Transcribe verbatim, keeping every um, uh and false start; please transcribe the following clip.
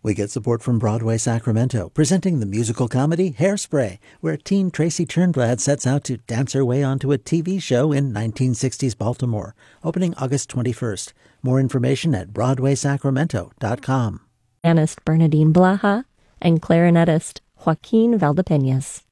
We get support from Broadway Sacramento, presenting the musical comedy Hairspray, where teen Tracy Turnblad sets out to dance her way onto a T V show in nineteen sixties Baltimore, opening August twenty-first. More information at broadway sacramento dot com. Pianist Bernadine Blaha and clarinetist Joaquin Valdepeñas.